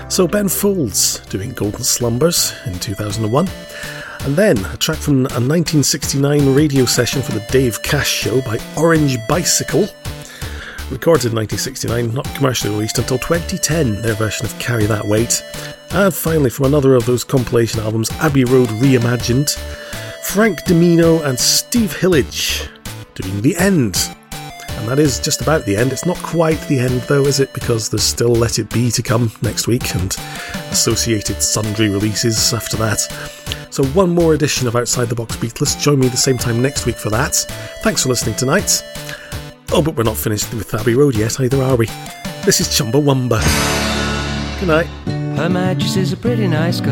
So Ben Folds doing Golden Slumbers in 2001. And then a track from a 1969 radio session for the Dave Cash Show by Orange Bicycle. Recorded in 1969, not commercially released until 2010, their version of Carry That Weight. And finally, from another of those compilation albums, Abbey Road Reimagined, Frank Domino and Steve Hillage doing The End. And that is just about the end. It's not quite the end though, is it? Because there's still Let It Be to come next week and associated sundry releases after that. So one more edition of Outside the Box Beatles. Join me the same time next week for that. Thanks for listening tonight. Oh, but we're not finished with Abbey Road yet either, are we? This is Chumbawamba. Good night. Her Majesty's a pretty nice girl.